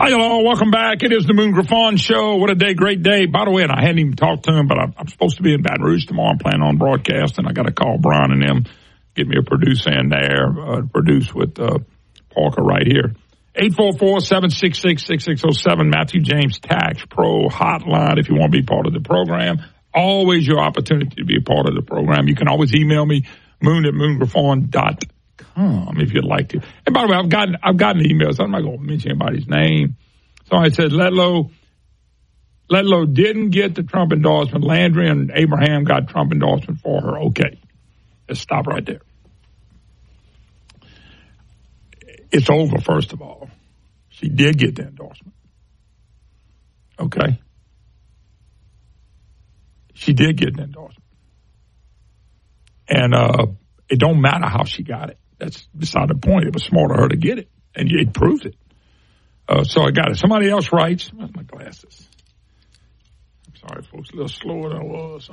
Hi, hello. Welcome back. It is the Moon Griffon Show. What a day. Great day. By the way, and I hadn't even talked to him, but I'm supposed to be in Baton Rouge tomorrow. I'm planning on broadcasting. I got to call Brian and them, get me a producer in there, produce with Parker right here. 844-766-6607, Matthew James Tax Pro Hotline if you want to be part of the program. Always your opportunity to be a part of the program. You can always email me, moon@moongriffon.com. If you'd like to. And by the way, I've gotten emails. I'm not going to mention anybody's name. Somebody said Letlow didn't get the Trump endorsement. Landry and Abraham got Trump endorsement for her. Okay. Let's stop right there. It's over, first of all. She did get the endorsement. Okay. She did get the endorsement. And it don't matter how she got it. That's beside the point. It was smart of her to get it, and it proved it. So I got it. Somebody else writes. Where's my glasses? I'm sorry, folks. A little slower than I was.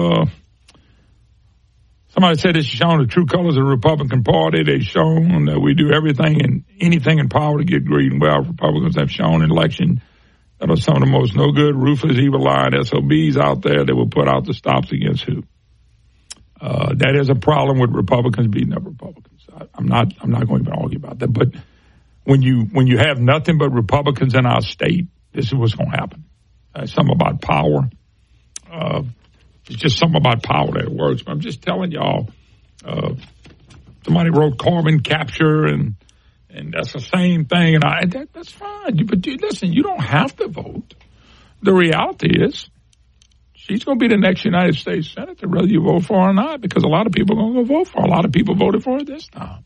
Somebody said it's shown the true colors of the Republican Party. They've shown that we do everything and anything in power to get greed. And well, Republicans have shown in election that are some of the most no good, ruthless, evil-eyed SOBs out there that will put out the stops against who. That is a problem with Republicans beating up Republicans. I'm not going to argue about that. But when you have nothing but Republicans in our state, this is what's going to happen. Something about power. It's just something about power that works. But I'm just telling y'all. Somebody wrote carbon capture, and that's the same thing. And that's fine. But listen, you don't have to vote. The reality is, she's going to be the next United States Senator, whether you vote for her or not, because a lot of people are going to go vote for her. A lot of people voted for her this time.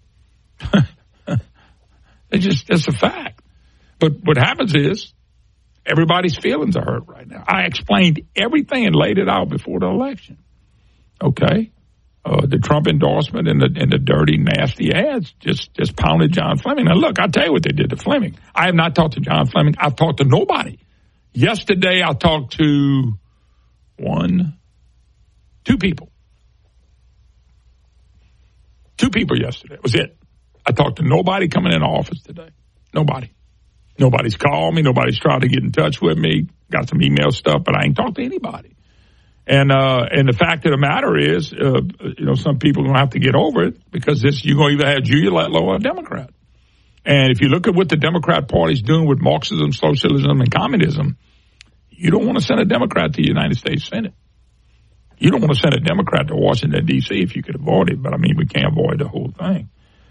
It's a fact. But what happens is everybody's feelings are hurt right now. I explained everything and laid it out before the election. Okay? The Trump endorsement and the dirty, nasty ads just pounded John Fleming. Now, look, I'll tell you what they did to Fleming. I have not talked to John Fleming. I've talked to nobody. Yesterday, I talked to two people. Two people yesterday. That was it. I talked to nobody coming into office today. Nobody. Nobody's called me. Nobody's tried to get in touch with me. Got some email stuff, but I ain't talked to anybody. And the fact of the matter is, some people are going to have to get over it because you're going to either have Julia Letlow or a Democrat. And if you look at what the Democrat Party's doing with Marxism, socialism, and communism, you don't want to send a Democrat to the United States Senate. You don't want to send a Democrat to Washington, D.C. if you could avoid it, but, I mean, we can't avoid the whole thing.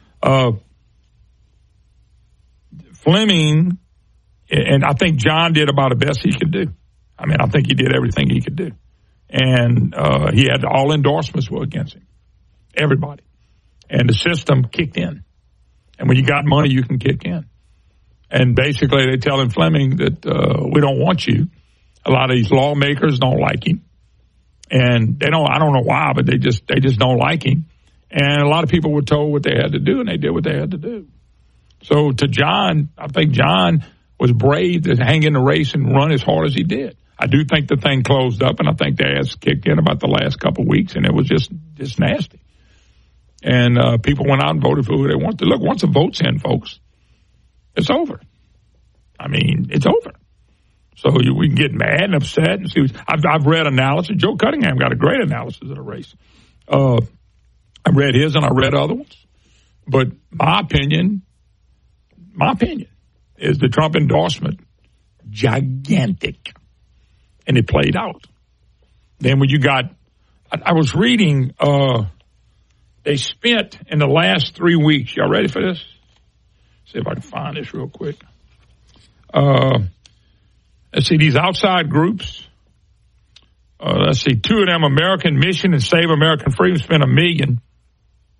Fleming, and I think John did about the best he could do. I mean, I think he did everything he could do. And he had all endorsements were against him. Everybody. And the system kicked in. And when you got money, you can kick in. And basically, they're telling Fleming that we don't want you. A lot of these lawmakers don't like him. And I don't know why, but they just don't like him. And a lot of people were told what they had to do, and they did what they had to do. So to John, I think John was brave to hang in the race and run as hard as he did. I do think the thing closed up, and I think the ass kicked in about the last couple of weeks, and it was just nasty. And people went out and voted for who they wanted to. Look, once a vote's in, folks, it's over. I mean, it's over. So we can get mad and upset and see. I've read analysis. Joe Cunningham got a great analysis of the race. I read his and I read other ones. But my opinion is the Trump endorsement gigantic. And it played out. Then when you got, I was reading, they spent in the last 3 weeks. Y'all ready for this? See if I can find this real quick. Let's see, these outside groups. Let's see, two of them, American Mission and Save American Freedom, spent $1 million.